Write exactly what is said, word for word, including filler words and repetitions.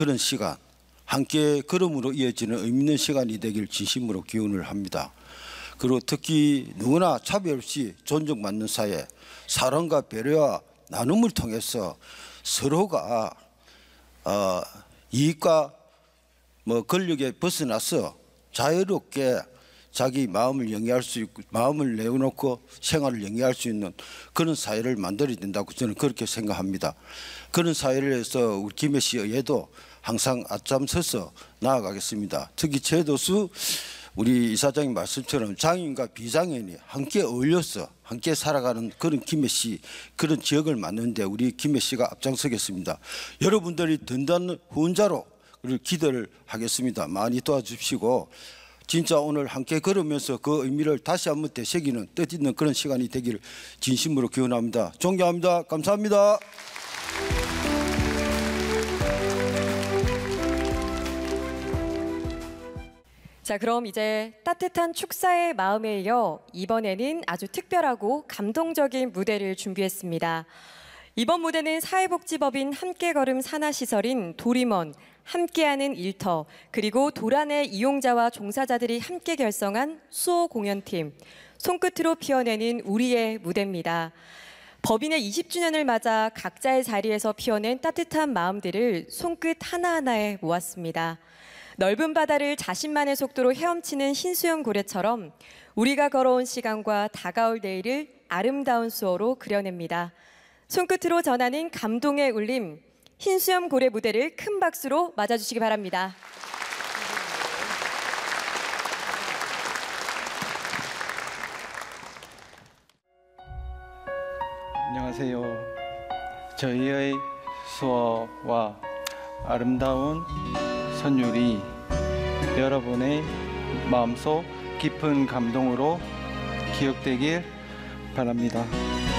그런 시간, 함께 걸음으로 이어지는 의미 있는 시간이 되길 진심으로 기원을 합니다. 그리고 특히 누구나 차별 없이 존중받는 사회, 사랑과 배려와 나눔을 통해서 서로가 어, 이익과 뭐 권력에 벗어나서 자유롭게 자기 마음을 영위할 수 있고 마음을 내어놓고 생활을 영위할 수 있는 그런 사회를 만들어야 된다고 저는 그렇게 생각합니다. 그런 사회를 위해서 우리 김해 시의회도 항상 앞장서서 나아가겠습니다. 특히 제도수 우리 이사장님 말씀처럼 장애인과 비장애인이 함께 어울려서 함께 살아가는 그런 김해시 그런 지역을 만드는데 우리 김해시가 앞장서겠습니다. 여러분들이 든든한 후원자로 기도를 하겠습니다. 많이 도와주시고 진짜 오늘 함께 걸으면서 그 의미를 다시 한번 되새기는 뜻있는 그런 시간이 되기를 진심으로 기원합니다. 존경합니다. 감사합니다. 자, 그럼 이제 따뜻한 축사의 마음에 이어 이번에는 아주 특별하고 감동적인 무대를 준비했습니다. 이번 무대는 사회복지법인 함께걸음 산하시설인 도림원, 함께하는 일터, 그리고 도란의 이용자와 종사자들이 함께 결성한 수호 공연팀, 손끝으로 피어내는 우리의 무대입니다. 법인의 이십 주년을 맞아 각자의 자리에서 피어낸 따뜻한 마음들을 손끝 하나하나에 모았습니다. 넓은 바다를 자신만의 속도로 헤엄치는 흰수염 고래처럼 우리가 걸어온 시간과 다가올 내일을 아름다운 수호로 그려냅니다. 손끝으로 전하는 감동의 울림, 흰수염 고래 무대를 큰 박수로 맞아주시기 바랍니다. 안녕하세요. 저희의 수호와 아름다운 선율이 여러분의 마음속 깊은 감동으로 기억되길 바랍니다.